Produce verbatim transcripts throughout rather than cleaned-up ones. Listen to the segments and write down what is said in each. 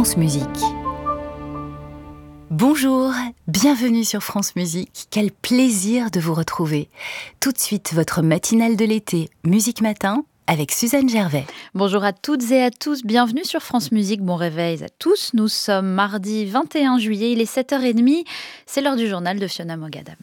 France Musique. Bonjour, bienvenue sur France Musique. Quel plaisir de vous retrouver. Tout de suite, votre matinale de l'été, Musique Matin, avec Suzanne Gervais. Bonjour à toutes et à tous, bienvenue sur France Musique, bon réveil à tous. Nous sommes mardi vingt et un juillet, il est sept heures trente, c'est l'heure du journal de Fiona Mogadam.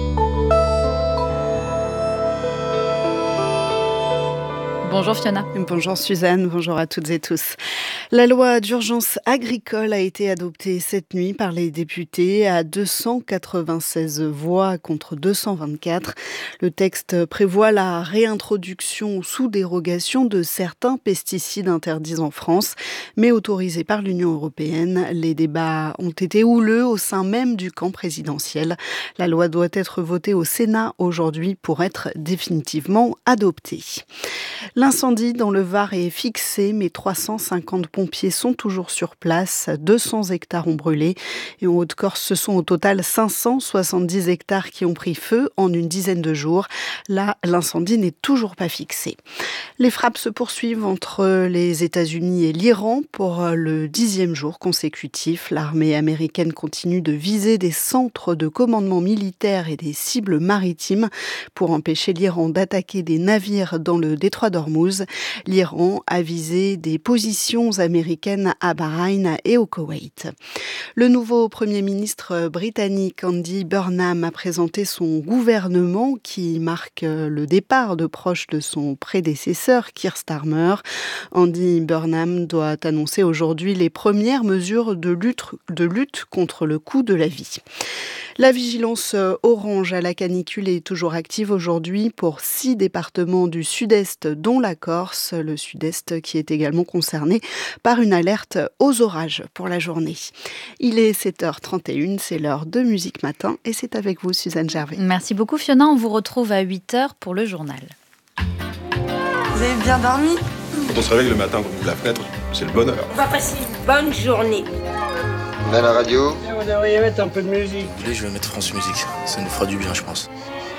Bonjour Fiona. Bonjour Suzanne, bonjour à toutes et tous. La loi d'urgence agricole a été adoptée cette nuit par les députés à deux cent quatre-vingt-seize voix contre deux cent vingt-quatre. Le texte prévoit la réintroduction sous dérogation de certains pesticides interdits en France, mais autorisés par l'Union européenne. Les débats ont été houleux au sein même du camp présidentiel. La loi doit être votée au Sénat aujourd'hui pour être définitivement adoptée. L'incendie dans le Var est fixé, mais trois cent cinquante pompiers sont toujours sur place. deux cents hectares ont brûlé. Et en Haute-Corse, ce sont au total cinq cent soixante-dix hectares qui ont pris feu en une dizaine de jours. Là, l'incendie n'est toujours pas fixé. Les frappes se poursuivent entre les États-Unis et l'Iran pour le dixième jour consécutif. L'armée américaine continue de viser des centres de commandement militaire et des cibles maritimes pour empêcher l'Iran d'attaquer des navires dans le détroit d'Ormuz. L'Iran a visé des positions américaines à Bahreïn et au Koweït. Le nouveau Premier ministre britannique Andy Burnham a présenté son gouvernement qui marque le départ de proches de son prédécesseur Keir Starmer. Andy Burnham doit annoncer aujourd'hui les premières mesures de lutte, de lutte contre le coût de la vie. La vigilance orange à la canicule est toujours active aujourd'hui pour six départements du sud-est, dont la Corse, le sud-est qui est également concerné par une alerte aux orages pour la journée. Il est sept heures trente et une, c'est l'heure de Musique Matin et c'est avec vous Suzanne Gervais. Merci beaucoup Fiona, on vous retrouve à huit heures pour le journal. Vous avez bien dormi ? Quand on se réveille le matin, qu'on ouvre la fenêtre, c'est le bonheur. On va passer une bonne journée. On a la radio. Vous devriez mettre un peu de musique. Allez, je vais mettre France Musique, ça nous fera du bien je pense.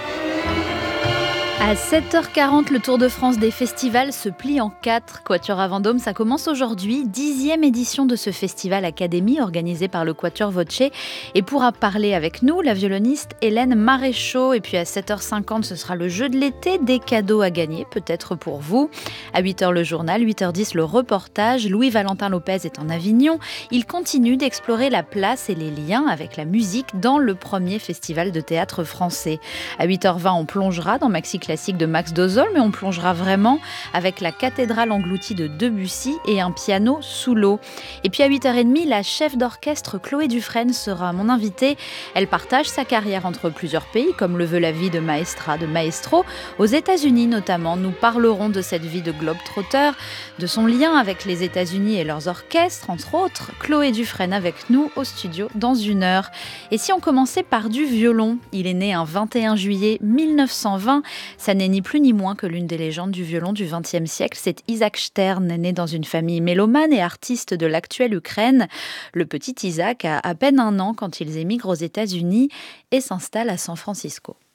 À sept heures quarante, le Tour de France des festivals se plie en quatre. Quatuor à Vendôme, ça commence aujourd'hui, dixième édition de ce festival Académie organisé par le Quatuor Voce. Et pour en parler avec nous, la violoniste Hélène Maréchaux. Et puis à sept heures cinquante, ce sera le jeu de l'été, des cadeaux à gagner, peut-être pour vous. À huit heures, le journal, huit heures dix, le reportage. Louis-Valentin Lopez est en Avignon. Il continue d'explorer la place et les liens avec la musique dans le premier festival de théâtre français. À huit heures vingt, on plongera dans Maxi Classique de Max Dozol, mais on plongera vraiment avec la cathédrale engloutie de Debussy et un piano sous l'eau. Et puis à huit heures trente, la chef d'orchestre Chloé Dufresne sera mon invitée. Elle partage sa carrière entre plusieurs pays, comme le veut la vie de maestra, de maestro. Aux États-Unis notamment, nous parlerons de cette vie de globe-trotteur, de son lien avec les États-Unis et leurs orchestres, entre autres. Chloé Dufresne avec nous au studio dans une heure. Et si on commençait par du violon, il est né un vingt et un juillet mille neuf cent vingt. Ça n'est ni plus ni moins que l'une des légendes du violon du vingtième siècle. C'est Isaac Stern, né dans une famille mélomane et artiste de l'actuelle Ukraine. Le petit Isaac a à peine un an quand ils émigrent aux États-Unis et s'installe à San Francisco.